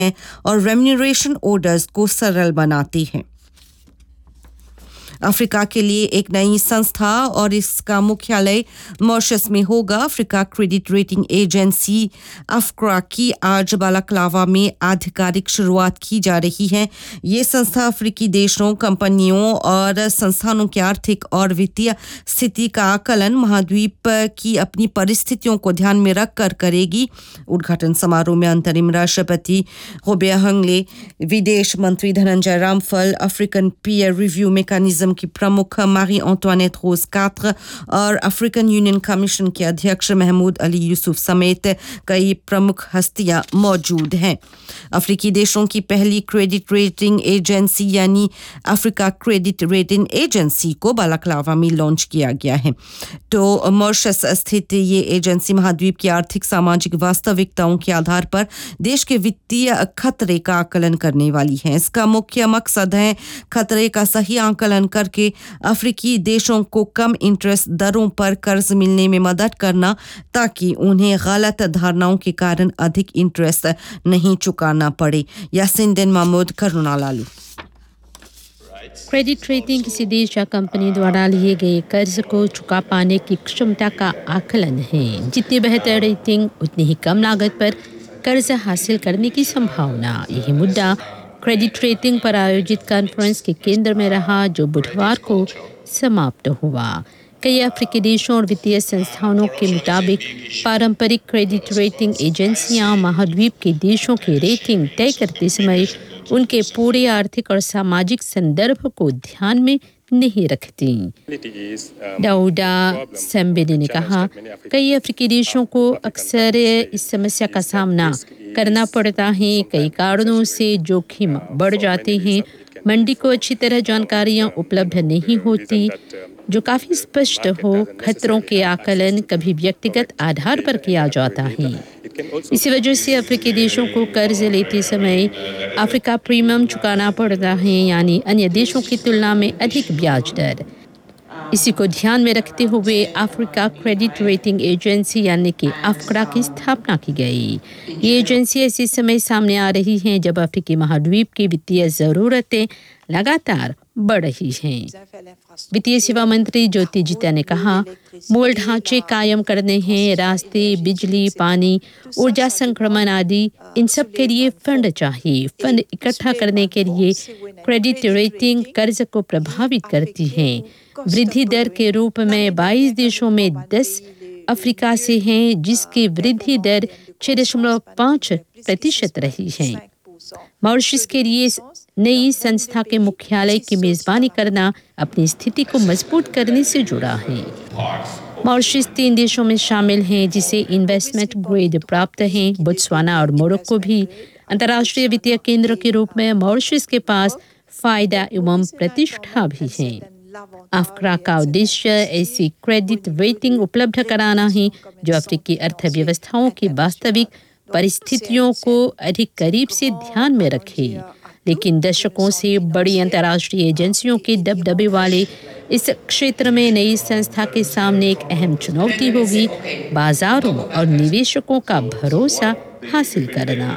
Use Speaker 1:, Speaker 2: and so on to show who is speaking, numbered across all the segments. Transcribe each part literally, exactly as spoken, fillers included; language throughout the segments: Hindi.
Speaker 1: हैं और रेम्यूनरेशन ऑर्डर्स को सरल बनाती हैं। अफ्रीका के लिए एक नई संस्था और इसका मुख्यालय मॉरिशस में होगा। अफ्रीका क्रेडिट रेटिंग एजेंसी अफ्क्रा की आज बालाक्लावा में आधिकारिक शुरुआत की जा रही है। ये संस्था अफ्रीकी देशों, कंपनियों और संस्थानों की आर्थिक और वित्तीय स्थिति का आकलन महाद्वीप की अपनी परिस्थितियों को ध्यान में रखकर करेगी। उद्घाटन समारोह में अंतरिम राष्ट्रपति रोबेर्ट हंगले, विदेश मंत्री धनंजय रामफल, अफ्रीकन पीयर रिव्यू मैकेनिज्म की प्रमुख मारी एंटोइनेट रोज कात्र और अफ्रीकन यूनियन कमीशन के अध्यक्ष महमूद अली यूसुफ समेत कई प्रमुख हस्तियां मौजूद हैं। अफ्रीकी देशों की पहली क्रेडिट रेटिंग एजेंसी यानी अफ्रीका क्रेडिट रेटिंग एजेंसी को बालाक्लावा में लॉन्च किया गया है। तो मॉरिशस स्थित ये एजेंसी महाद्वीप की आर्थिक सामाजिक वास्तविकताओं के आधार पर देश के वित्तीय खतरे का आकलन करने वाली है। इसका मुख्य मकसद है खतरे का सही आकलन करके अफ्रीकी देशों को कम इंटरेस्ट दरों पर कर्ज मिलने में मदद करना, ताकि उन्हें गलत धारणाओं के कारण अधिक इंटरेस्ट नहीं चुकाना पड़े। यासिन दिन महमूद, करुणा लालू।
Speaker 2: क्रेडिट रेटिंग किसी देश या कंपनी द्वारा लिए गए कर्ज को चुका पाने की क्षमता का आकलन है। जितनी बेहतर रेटिंग उतनी ही कम लागत पर कर्ज हासिल करने की संभावना। यही मुद्दा क्रेडिट रेटिंग पर आयोजित कॉन्फ्रेंस के केंद्र में रहा, जो बुधवार को समाप्त हुआ। कई अफ्रीकी देशों और वित्तीय संस्थानों के मुताबिक पारंपरिक क्रेडिट रेटिंग एजेंसियां महाद्वीप के देशों की रेटिंग तय करते समय उनके पूरे आर्थिक और सामाजिक संदर्भ को ध्यान में नहीं रखती। दाऊदा सेम्बेने ने कहा, कई अफ्रीकी देशों को अक्सर इस समस्या का सामना करना पड़ता है। कई कारणों से जोखिम बढ़ जाते हैं। मंडी को अच्छी तरह जानकारियां उपलब्ध नहीं होती जो काफ़ी स्पष्ट हो। खतरों के आकलन कभी व्यक्तिगत आधार पर किया जाता है। इसी वजह से अफ्रीकी देशों को कर्ज लेते समय अफ्रीका प्रीमियम चुकाना पड़ता है, यानी अन्य देशों की तुलना में अधिक ब्याज दर। इसी को ध्यान में रखते हुए अफ्रीका क्रेडिट रेटिंग एजेंसी यानी कि अफ्क्रा की स्थापना की गई। ये एजेंसी ऐसे समय सामने आ रही है जब अफ्रीकी महाद्वीप की वित्तीय ज़रूरतें लगातार बढ़ रही हैं। वित्तीय सेवा मंत्री ज्योति जिता ने कहा, मूल ढांचे कायम करने हैं, रास्ते, बिजली, पानी, ऊर्जा संक्रमण आदि, इन सब के लिए फंड चाहिए। फंड इकट्ठा करने के लिए क्रेडिट रेटिंग कर्ज को प्रभावित करती है। वृद्धि दर के रूप में बाईस देशों में दस अफ्रीका से हैं, जिसकी वृद्धि दर छह दशमलव पाँच प्रतिशत रही है। मॉरिशस के लिए नई संस्था के मुख्यालय की मेजबानी करना अपनी स्थिति को मजबूत करने से जुड़ा है। मॉरिशस तीन देशों में शामिल हैं जिसे इन्वेस्टमेंट ग्रेड प्राप्त हैं। बोत्सवाना और मोरक्को भी अंतर्राष्ट्रीय वित्तीय केंद्र के रूप में मॉरिशस के पास फायदा एवं प्रतिष्ठा भी है। अफ्क्रा का उद्देश्य ऐसी क्रेडिट रेटिंग उपलब्ध कराना है जो अफ्रीकी अर्थव्यवस्थाओं की वास्तविक परिस्थितियों को अधिक करीब से ध्यान में रखे। लेकिन दशकों से बड़ी अंतर्राष्ट्रीय एजेंसियों के दबदबे वाले इस क्षेत्र में नई संस्था के सामने एक अहम चुनौती होगी बाजारों और निवेशकों का भरोसा हासिल करना।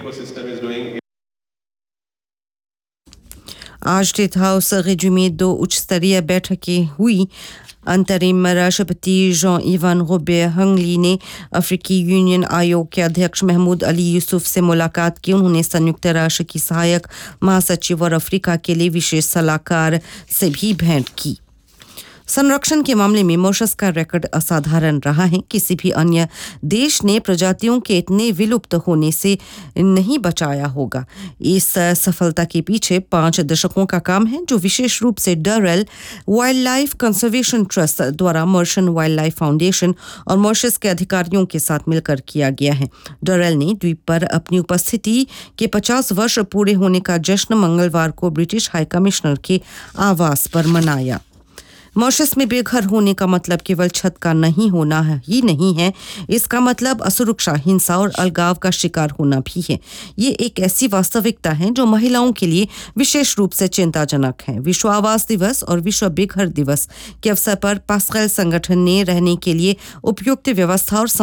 Speaker 1: आज स्टेट हाउस रिजू में दो उच्च स्तरीय बैठकें हुई। अंतरिम राष्ट्रपति जॉन इवान रोबेर्ट हंगली ने अफ्रीकी यूनियन आयोग के अध्यक्ष महमूद अली यूसुफ से मुलाकात की। उन्होंने संयुक्त राष्ट्र की सहायक महासचिव और अफ्रीका के लिए विशेष सलाहकार से भी भेंट की। संरक्षण के मामले में मॉरिशस का रिकॉर्ड असाधारण रहा है। किसी भी अन्य देश ने प्रजातियों के इतने विलुप्त होने से नहीं बचाया होगा। इस सफलता के पीछे पाँच दशकों का काम है जो विशेष रूप से Durrell wild life conservation trust द्वारा मॉरिशन वाइल्ड लाइफ फाउंडेशन और मॉरिशस के अधिकारियों के साथ मिलकर किया गया है। डरेल ने द्वीप पर अपनी उपस्थिति के पचास वर्ष पूरे होने का जश्न मंगलवार को ब्रिटिश हाई कमिश्नर के आवास पर मनाया। मॉरिशस में बेघर होने का मतलब केवल छत का नहीं होना ही नहीं है, इसका मतलब असुरक्षा, हिंसा और अलगाव का शिकार होना भी है। ये एक ऐसी वास्तविकता है जो महिलाओं के लिए विशेष रूप से चिंताजनक है। विश्व आवास दिवस और विश्व बेघर दिवस के अवसर पर पास्कल संगठन ने रहने के लिए उपयुक्त व्यवस्था और